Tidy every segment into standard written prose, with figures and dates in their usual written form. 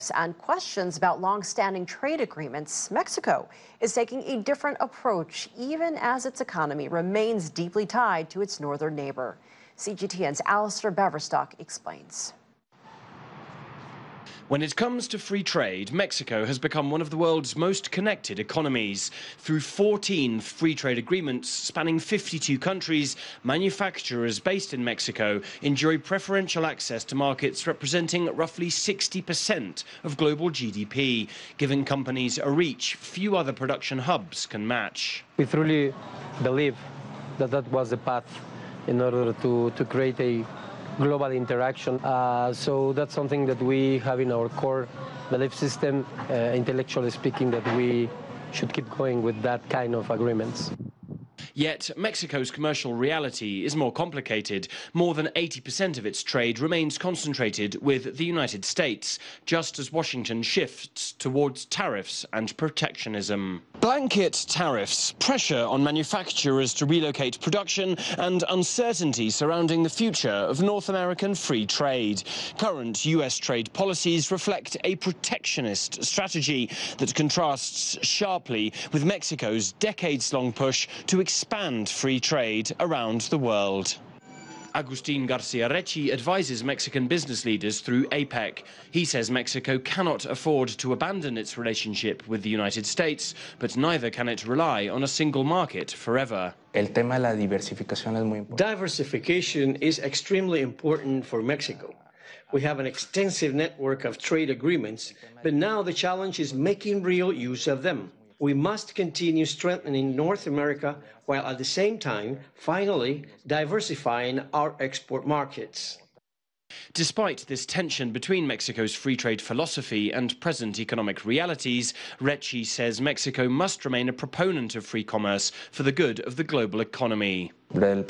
And questions about long-standing trade agreements, Mexico is taking a different approach, even as its economy remains deeply tied to its northern neighbor. CGTN's Alistair Beverstock explains. When it comes to free trade, Mexico has become one of the world's most connected economies. Through 14 free trade agreements spanning 52 countries, manufacturers based in Mexico enjoy preferential access to markets representing roughly 60% of global GDP, giving companies a reach few other production hubs can match. We truly believe that that was the path in order to create a global interaction. So that's something that we have in our core belief system, intellectually speaking, that we should keep going with that kind of agreements. Yet Mexico's commercial reality is more complicated. More than 80% of its trade remains concentrated with the United States, just as Washington shifts towards tariffs and protectionism. Blanket tariffs, pressure on manufacturers to relocate production, and uncertainty surrounding the future of North American free trade. Current U.S. trade policies reflect a protectionist strategy that contrasts sharply with Mexico's decades-long push to expand free trade around the world. Agustin Garcia Recchi advises Mexican business leaders through APEC. He says Mexico cannot afford to abandon its relationship with the United States, but neither can it rely on a single market forever. Diversification is extremely important for Mexico. We have an extensive network of trade agreements, but now the challenge is making real use of them. We must continue strengthening North America while at the same time, finally, diversifying our export markets. Despite this tension between Mexico's free trade philosophy and present economic realities, Recchi says Mexico must remain a proponent of free commerce for the good of the global economy. In a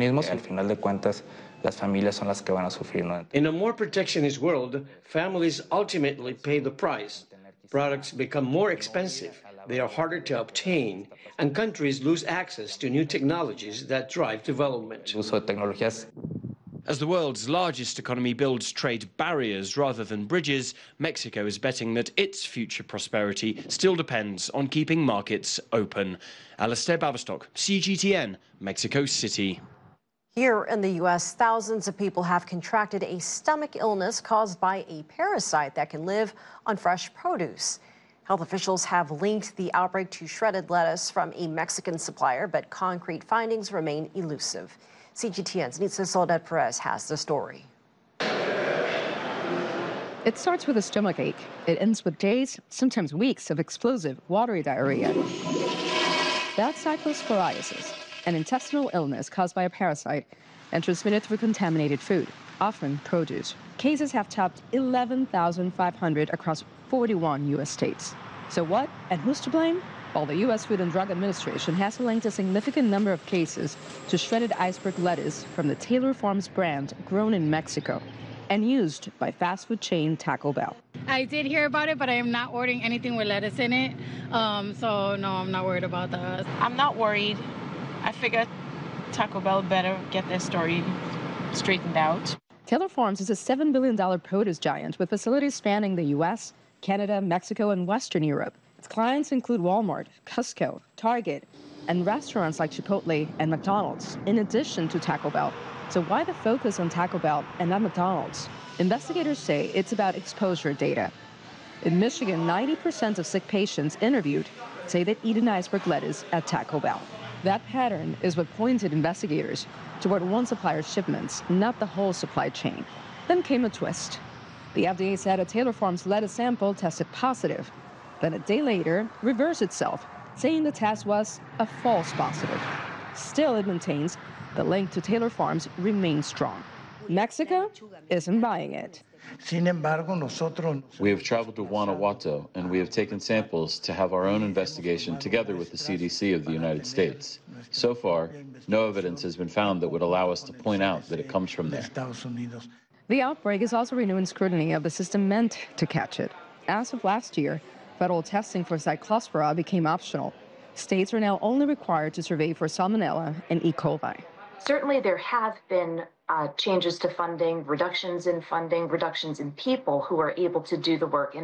more protectionist world, families ultimately pay the price. Products become more expensive, they are harder to obtain, and countries lose access to new technologies that drive development. As the world's largest economy builds trade barriers rather than bridges, Mexico is betting that its future prosperity still depends on keeping markets open. Alistair Beverstock, CGTN, Mexico City. Here in the U.S., thousands of people have contracted a stomach illness caused by a parasite that can live on fresh produce. Health officials have linked the outbreak to shredded lettuce from a Mexican supplier, but concrete findings remain elusive. CGTN's Nitza Soledad Perez has the story. It starts with a stomachache. It ends with days, sometimes weeks, of explosive, watery diarrhea. That's cyclosporiasis, an intestinal illness caused by a parasite and transmitted through contaminated food, often produce. Cases have topped 11,500 across 41 U.S. states. So what and who's to blame? Well, the U.S. Food and Drug Administration has linked a significant number of cases to shredded iceberg lettuce from the Taylor Farms brand grown in Mexico and used by fast food chain Taco Bell. I did hear about it, but I am not ordering anything with lettuce in it. So no, I'm not worried about that. I'm not worried. I figured Taco Bell better get their story straightened out. Taylor Farms is a $7 billion produce giant with facilities spanning the U.S., Canada, Mexico, and Western Europe. Its clients include Walmart, Costco, Target, and restaurants like Chipotle and McDonald's, in addition to Taco Bell. So why the focus on Taco Bell and not McDonald's? Investigators say it's about exposure data. In Michigan, 90% of sick patients interviewed say they'd eaten iceberg lettuce at Taco Bell. That pattern is what pointed investigators toward one supplier's shipments, not the whole supply chain. Then came a twist. The FDA said a Taylor Farms lettuce sample tested positive. Then a day later, reversed itself, saying the test was a false positive. Still, it maintains the link to Taylor Farms remains strong. Mexico isn't buying it. We have traveled to Guanajuato, and we have taken samples to have our own investigation together with the CDC of the United States. So far, no evidence has been found that would allow us to point out that it comes from there. The outbreak is also renewing scrutiny of the system meant to catch it. As of last year, federal testing for Cyclospora became optional. States are now only required to survey for Salmonella and E. coli. Certainly there have been changes to funding, reductions in people who are able to do the work.